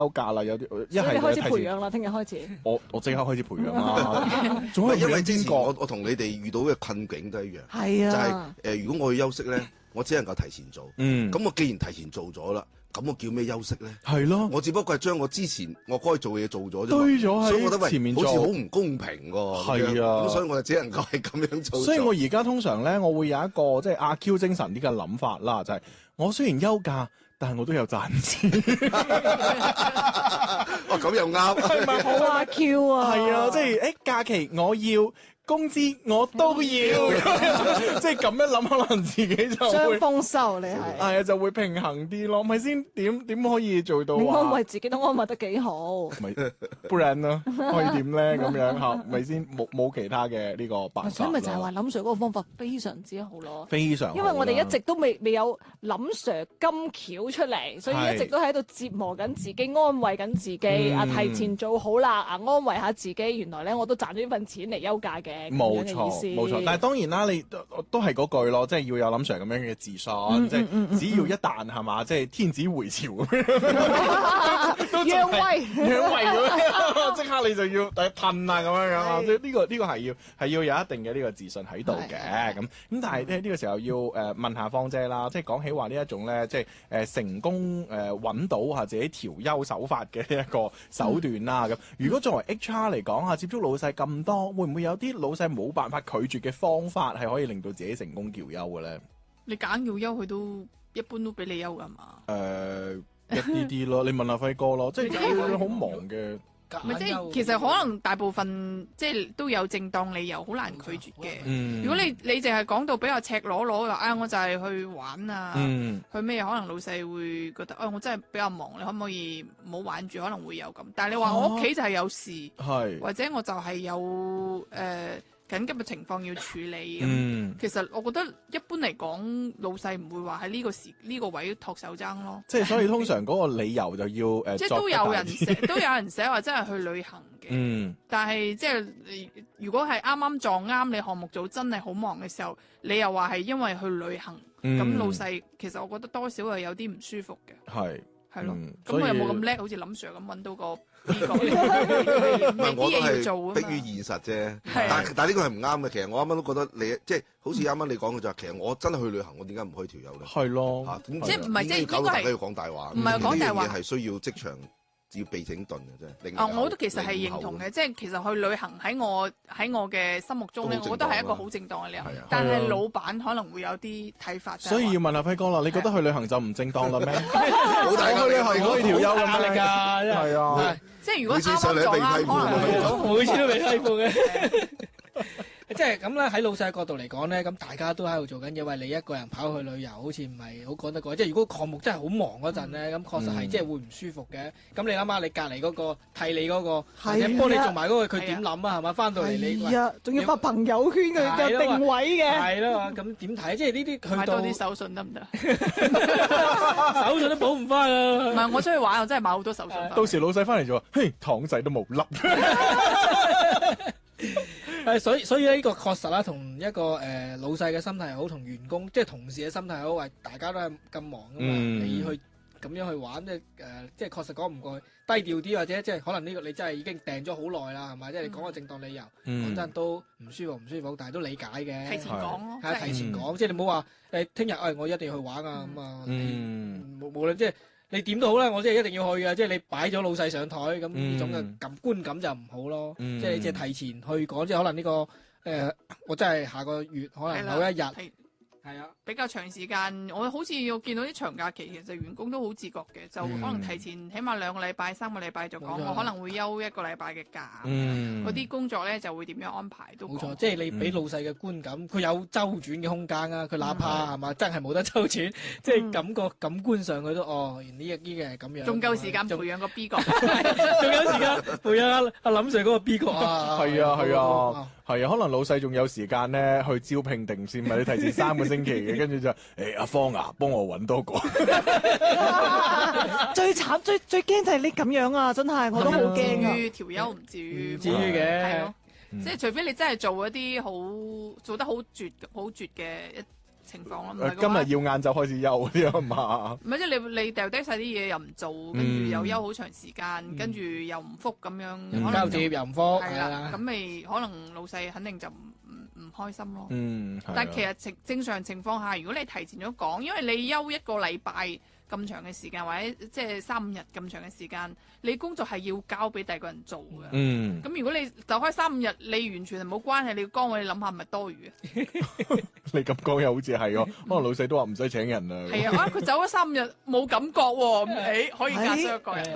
休假啦，有啲一所以你開始係培養啦，聽日開始。 我即刻開始培養啦。仲可以因為之培養邊個？ 前我同你哋遇到嘅困境都一樣， 係就啊， 係如果我要休息咧，我只能夠提前做。咁我既然提前做咗啦，咁我叫咩休息咧？ 係咯， 我只不過係將我之前我該做嘅嘢做咗啫嘛， 堆咗喺所以我覺得喂前面做好似好唔公平喎。 係啊咁所以我就只能夠係咁樣做。 所以我而家通常咧，我會有一個即係阿 Q 精神啲嘅諗法啦，就係我雖然休假，但係我都有賺錢。 哇，咁又啱。 係咪好阿 Q 啊， 係啊，即係假期我要，工資我都要，即係咁樣諗，可能自己就雙會豐收，你係係啊，就會平衡啲咯，咪先點可以做到你安啊？ 慰自己都安慰得幾好。 咪不然呢？可以點咧？咁樣嚇，咪先冇其他嘅呢個辦法。 所以咪就係話林 Sir 嗰個方法非常之好咯。 非常好啦， 因為我哋一直都未有林 Sir 金橋出嚟，所以一直都喺度折磨緊自己，安慰緊自己。提前做好啦，安慰下自己。原來咧我都賺咗呢份錢嚟休假嘅， 冇咁樣嘅意思錯冇錯。但係當然啦，你都係嗰句咯，即係要有林 Sir 咁樣嘅自信，即係只要一旦係嘛，即係天子回朝咁樣， 讓位讓位咁樣，即刻你就要褪啊咁樣樣啊！即係呢個係要有一定嘅呢個自信喺度嘅咁。但係呢個時候要問下芳姐啦，即係講起話呢一種咧，即係成功揾到下自己調休手法嘅一個手段啦咁。如果作為 HR 嚟講接觸老細咁多，會唔會有啲老細冇辦法拒絕嘅方法係可以令到自己成功調休嘅咧？ 你揀要休，佢都一般都俾你休噶嘛？ 一啲啲咯，你問下輝哥咯，即係佢好忙嘅。 咪即係其實可能大部分即係都有正當理由，好難拒絕嘅。如果你淨係講到比較赤裸裸話，我就係去玩啊，去咩？可能老細會覺得，我真係比較忙，你可唔可以唔好玩住？可能會有咁。但係你話我屋企就係有事，或者我就係有緊急嘅情況要處理。其實我覺得一般嚟講，老細唔會話喺呢個位托手踭咯。 即係所以通常嗰個理由就要即係都有人寫話真係去旅行嘅。但係即係如果係啱啱撞啱你項目組真係好忙嘅時候，你又話係因為去旅行，咁老細其實我覺得多少係有啲唔舒服嘅。係咯，咁我又冇咁叻，好似林 Sir 咁揾到個呢個， 我都係迫於現實啫。但係呢個係唔啱嘅。其實我啱啱都覺得你即係好似啱啱你講嘅就係，其實我真係去旅行，我點解唔可以調休咧？ 係咯， 即係唔係即係搞到大家要講大話？ 唔係講大話， 係需要即場要被整頓嘅啫。 我都其實係認同嘅，即係其實去旅行喺我嘅心目中咧，我覺得係一個好正當嘅理由。但係老闆可能會有啲睇法。 所以要問下輝哥啦，你覺得去旅行就唔正當啦咩？ 好大壓力， 可以調休嘅壓力㗎， 係啊， 即係如果啱啱撞啱，可能每次都被批判嘅。即係咁咧，喺老細角度嚟講咧，咁大家都喺度做緊嘢，為你一個人跑去旅遊，好似唔係好講得過。即係如果項目真係好忙嗰陣咧，咁確實係即係會唔舒服嘅。咁你諗下，你隔離嗰個替你嗰個，或者幫你做埋嗰個，佢點諗啊？係嘛？翻到嚟你仲要發朋友圈佢嘅定位嘅， 係咯，咁點睇？即係呢啲去到買多啲手信得唔得？ 手信都補唔翻啊！ 唔係我出去玩，我真係買好多手信。 到時老細翻嚟就話：嘿，糖仔都冇粒。 所以呢個確實啦，同一個老細嘅心態好，同員工即係同事嘅心態好，話大家都係咁忙噶嘛，你去咁樣去玩即係確實講唔過去，低調啲或者即係可能呢個你真係已經訂咗好耐啦，係咪？即係你講個正當理由，講真都唔舒服，但係都理解嘅。 提前講咯， 係提前講，即係你唔好話聽日我一定要去玩啊咁啊，無論即係。你點都好啦，我即係一定要去嘅，即係你擺咗老細上台，咁呢種嘅觀感就唔好咯。即係你即係提前去講，即係可能呢個我真係下個月可能某一日係啊， 比較長時間，我好似要見到啲長假期，其實員工都好自覺嘅，就可能提前起碼2個禮拜、3個禮拜就講，我可能會休1個禮拜嘅假。嗰啲工作咧就會點樣安排都冇錯， 即係你俾老細嘅觀感，佢有周轉嘅空間啊。佢哪怕係嘛真係冇得周轉，即係感官上佢都原呢個係咁樣。 仲夠時間培養個 B 角， 仲有時間培養阿林 Sir 嗰個 B 角啊！ 係啊，可能老細仲有時間咧去招聘定先嘛？你提前3個星期嘅，跟住就阿芳啊，幫我揾多個。 最慘最驚就係你咁樣啊！真係我都好驚啊！ 調休唔至於嘅， 即係除非你真係做一啲做得好絕嘅情況咯。 今日要晏晝開始休嗰啲啊嘛。 唔係即係你掉低晒啲嘢又唔做，跟住又休好長時間，跟住又唔覆咁樣， 交接又唔覆， 係啦，咁咪可能老細肯定就唔開心咯。但係其實正常情況下，如果你提前咗講，因為你休一個禮拜咁長嘅時間，或者即係3-5日咁長嘅時間，你工作係要交俾第二個人做嘅。咁如果你就開3-5日，你完全係冇關係，你個崗位你諗下係咪多餘啊？ 你咁講又好似係喎，可能老細都話唔使請人啦。 係啊，佢走咗3-5日冇感覺喎，咁可以加多一個人。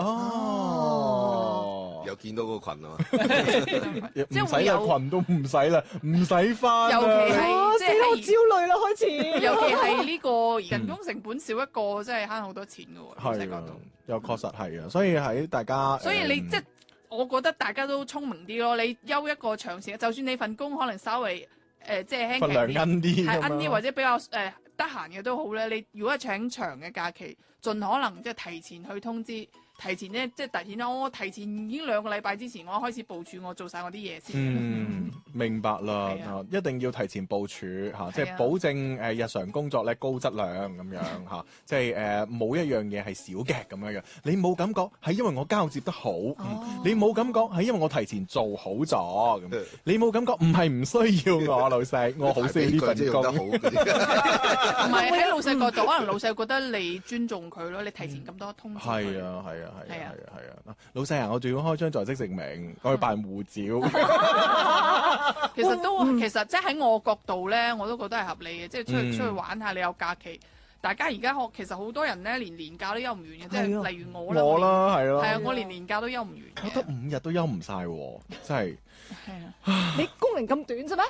又見到個群啊嘛， 即係唔使個群都唔使啦，唔使返。 尤其係即係好焦慮啦，開始。 尤其係呢個人工成本少一個，真係慳好多錢㗎喎。 係啊，又確實係啊，所以喺大家。 所以你即係我覺得大家都聰明啲咯。你休一個長時間，就算你份工可能稍微即係輕份量奀啲， 係奀啲或者比較得閒嘅都好咧。你如果係請長嘅假期，盡可能即係提前去通知。提前咧，即係突然啦！我提前已經2個禮拜之前，我開始部署，我做晒我啲嘢先。 明白啦，一定要提前部署嚇，即係保證日常工作咧高質量咁樣嚇，即係冇一樣嘢係少嘅咁樣樣。你冇感覺係因為我交接得好，你冇感覺係因為我提前做好咗咁，你冇感覺唔係唔需要我老細，我好需要呢份工。 唔係喺老細角度，可能老細覺得你尊重佢咯，你提前咁多通知。 係啊。老細啊，我仲要開張在職證明，我去辦護照。 其實即係喺我角度咧，我都覺得係合理嘅，即係出去玩下，你有假期。大家而家其實好多人咧，連年假都休唔完嘅，即係例如我啦，係啊，我連年假都休唔完。 我得5日都休唔晒喎，真係。 係啊，你工齡咁短啫咩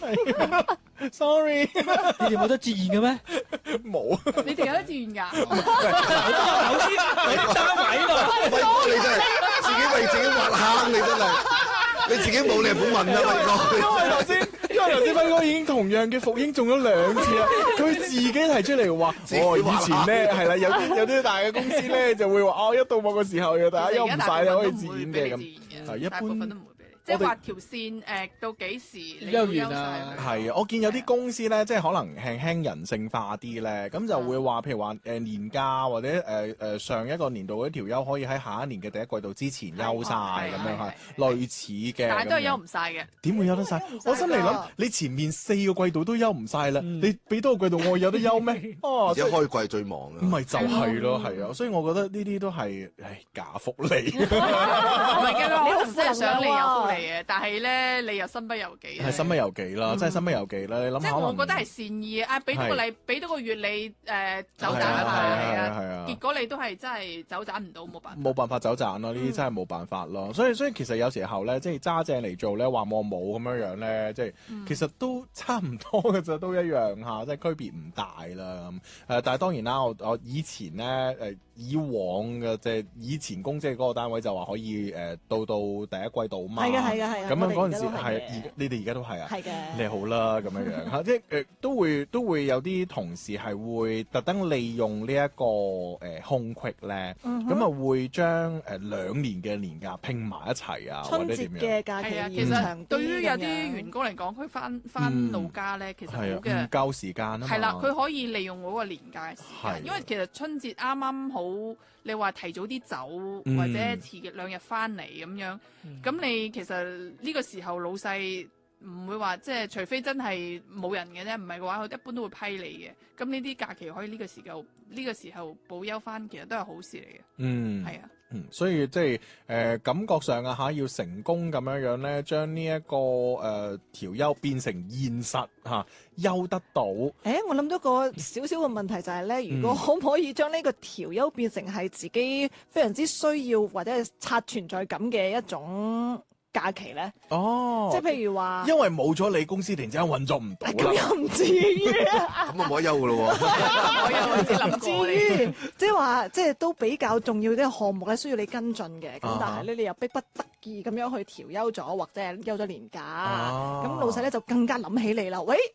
？Sorry， 你哋冇得自願嘅咩？ 冇。 你哋有得自願㗎？ 有啲單位度。 你真係自己為自己挖坑，你真係。你自己冇你唔好問啦，輝哥。 因為頭先輝哥已經同樣嘅復英中咗2次啦，佢自己提出嚟話，以前咧係啦，有啲大嘅公司咧就會話，一到某個時候要大家休唔晒，你可以自願嘅咁。 一般都唔會。即係畫條線到幾時你休完啊？ 係啊，我見有啲公司咧，即係可能輕人性化啲咧，咁就會話，譬如話年假或者上一個年度嗰條休可以喺下一年嘅第一季度之前休晒咁樣係類似嘅。 但係都係休唔晒嘅。點會休得晒？我心嚟諗，你前面4個季度都休唔晒啦，你俾多個季度我有得休咩？ 而且開季最忙啊！ 唔係就係咯，係啊，所以我覺得呢啲都係假福利。 唔係嘅，你好真係想你有福利。但係咧，你又身不由己。係身不由己啦，真係身不由己啦。你諗下，即係我覺得係善意啊！俾多個月你走盞啊！結果你都係真係走盞唔到，冇辦法走盞咯。呢啲真係冇辦法咯。所以其實有時候咧，即係揸正嚟做咧，話我冇咁樣咧，即係其實都差唔多嘅啫，都一樣嚇，即係區別唔大啦。但係當然啦，我以前咧以往嘅即係以前公司嘅嗰個單位就話可以到第一季度嘛。係嘅。咁樣嗰陣時係，你哋而家都係啊？係嘅。你好啦，咁樣嚇，即係都會有啲同事係會特登利用呢一個空隙咧，咁啊會將2年嘅年假拼埋一齊啊，或者點樣？春節嘅假期其實對於有啲員工嚟講，佢翻老家咧，其實好嘅， 唔夠時間啊嘛。 係啦，佢可以利用嗰個年假嘅時間，因為其實春節啱啱好，你話提早啲走或者遲2日翻嚟咁樣，咁你其實呢個時候老細唔會話即係，除非真係冇人嘅啫，唔係嘅話，佢一般都會批你嘅。咁呢啲假期可以呢個時候補休翻，其實都係好事嚟嘅。係啊。 所以即係感覺上啊嚇，要成功咁樣咧，將呢一個調休變成現實嚇，休得到。 我諗到個少少嘅問題就係咧，如果可唔可以將呢個調休變成係自己非常之需要或者係刷存在感嘅一種假期咧？即係譬如話， 因為冇咗你公司突然之間運作唔到啦， 咁又唔至於啊， 咁啊冇得休噶咯喎， 唔至於，即係話即係都比較重要啲項目咧，需要你跟進嘅。咁但係咧，你又逼不得已咁樣去調休咗，或者係休咗年假，咁老細咧就更加諗起你啦。喂，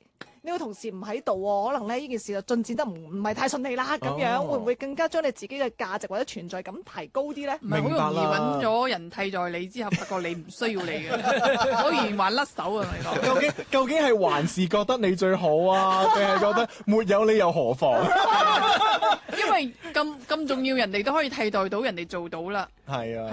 呢個同事唔喺度喎，可能咧呢件事就進展得唔係太順利啦，咁樣會唔會更加將你自己嘅價值或者存在感提高啲咧？ 唔係好容易揾咗人替代你之後，發覺你唔需要你嘅，好容易玩甩手啊！你講究竟係還是覺得你最好啊，定係覺得沒有你又何妨？ 因為咁重要，人哋都可以替代到，人哋做到啦。 係啊，